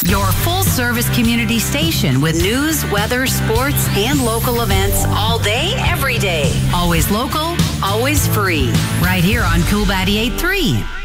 Your full-service community station with news, weather, sports, and local events all day, every day. Always local, always free. Right here on Cool 88.3.